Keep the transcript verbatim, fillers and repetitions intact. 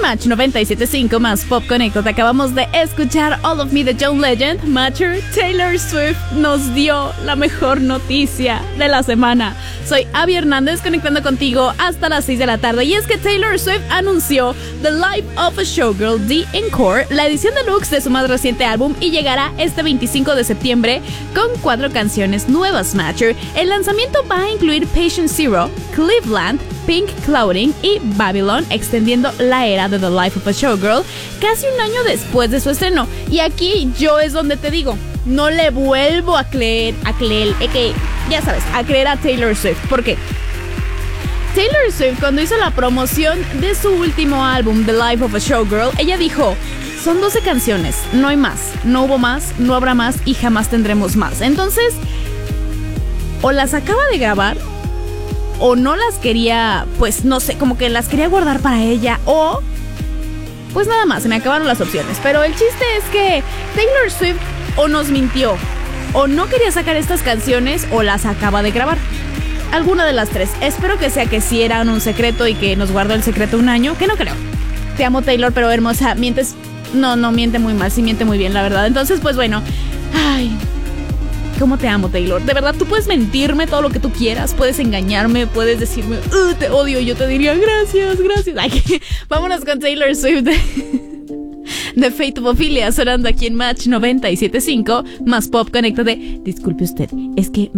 Match noventa y siete punto cinco más Pop Connected acabamos de escuchar All of Me de John Legend. Mature, Taylor Swift nos dio la mejor noticia de la semana. Soy Abby Hernández conectando contigo hasta las seis de la tarde y es que Taylor Swift anunció The Life of a Showgirl The Encore, la edición deluxe de su más reciente álbum, y llegará este veinticinco de septiembre con cuatro canciones nuevas. Mature, el lanzamiento va a incluir Patient Zero, Cleveland, Pink Clouding y Babylon, extendiendo la era de The Life of a Showgirl casi un año después de su estreno. Y aquí yo es donde te digo, no le vuelvo a creer, a creer, eh, que, ya sabes, a creer a Taylor Swift. ¿Por qué? Taylor Swift, cuando hizo la promoción de su último álbum, The Life of a Showgirl, ella dijo: son doce canciones, no hay más, no hubo más, no habrá más y jamás tendremos más. Entonces, o las acaba de grabar, o no las quería, pues no sé, como que las quería guardar para ella, o pues nada más, se me acabaron las opciones. Pero el chiste es que Taylor Swift o nos mintió, o no quería sacar estas canciones, o las acaba de grabar. Alguna de las tres. Espero que sea que sí eran un secreto y que nos guardó el secreto un año, que no creo. Te amo, Taylor, pero hermosa, mientes. No, no miente muy mal, sí miente muy bien, la verdad. Entonces, pues bueno, ay, cómo te amo, Taylor. De verdad, tú puedes mentirme todo lo que tú quieras, puedes engañarme, puedes decirme uh, te odio, y yo te diría gracias, gracias. Ay, vámonos con Taylor Swift de, de Fate of Ophelia, sonando aquí en Match noventa y siete punto cinco más Pop Connected de... Disculpe usted, es que